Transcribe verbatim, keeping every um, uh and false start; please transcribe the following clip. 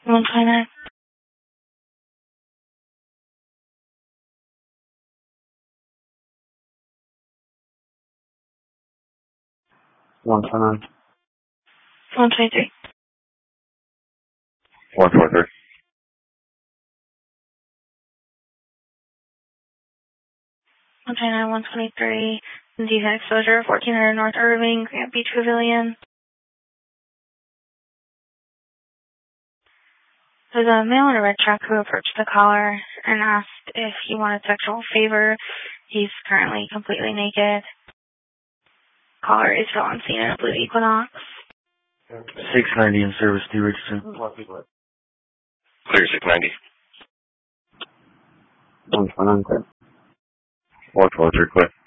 one twenty-nine. one twenty-nine. one twenty-three. one twenty-three. one twenty-nine, one twenty-three. Decent exposure, fourteen hundred North Irving, Grant Beach Pavilion. There's a male in a red truck who approached the caller and asked if he wanted sexual favor. He's currently completely naked. Caller is still on scene at Blue Equinox. six ninety in service to Richardson. Clear six ninety. one twenty-nine, clear. one twenty-three, clear.